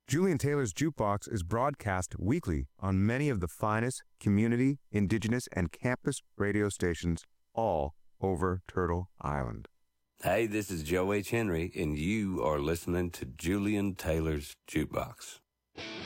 Julian Taylor's Jukebox is broadcast weekly on many of the finest community, indigenous, and campus radio stations all over Turtle Island. Hey, this is Joe H. Henry, and you are listening to Julian Taylor's Jukebox.